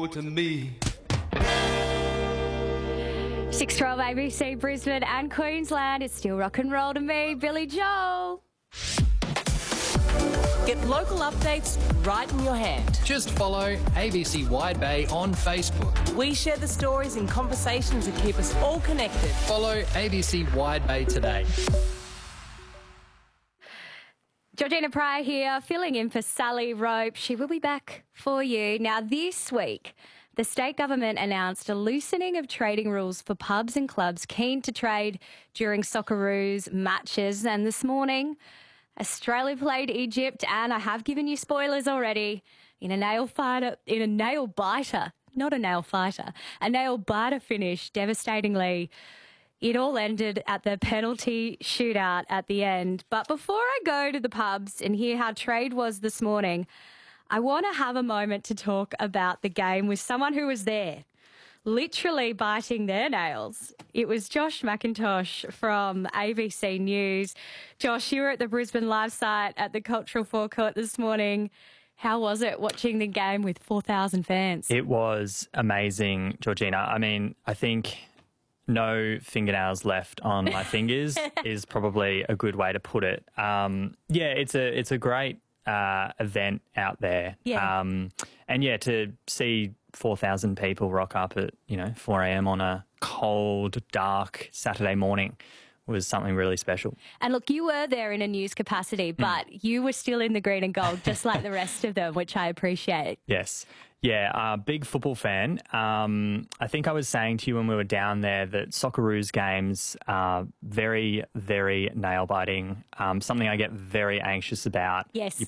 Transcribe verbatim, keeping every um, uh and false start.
to me. six twelve A B C Brisbane and Queensland. It's still rock and roll to me, Billy Joel. Get local updates right in your hand. Just follow A B C Wide Bay on Facebook. We share the stories and conversations that keep us all connected. Follow A B C Wide Bay today. Georgina Pryor here, filling in for Sally Rope. She will be back for you. Now, this week, the state government announced a loosening of trading rules for pubs and clubs keen to trade during Socceroos matches. And this morning, Australia played Egypt, and I have given you spoilers already, in a nail fighter, in a nail biter, not a nail fighter, a nail biter finish, devastatingly. It all ended at the penalty shootout at the end. But before I go to the pubs and hear how trade was this morning, I want to have a moment to talk about the game with someone who was there, literally biting their nails. It was Josh McIntosh from A B C News. Josh, you were at the Brisbane Live site at the Cultural Forecourt this morning. How was it watching the game with four thousand fans? It was amazing, Georgina. I mean, I think no fingernails left on my fingers is probably a good way to put it. Um, yeah, it's a it's a great uh, event out there. Yeah. Um, and yeah, to see four thousand people rock up at, you know, four a.m. on a cold, dark Saturday morning was something really special. And look, you were there in a news capacity, but mm. you were still in the green and gold, just like the rest of them, which I appreciate. Yes. Yeah, uh, big football fan. Um, I think I was saying to you when we were down there that Socceroos games are very, very nail-biting, um, something I get very anxious about. Yes. You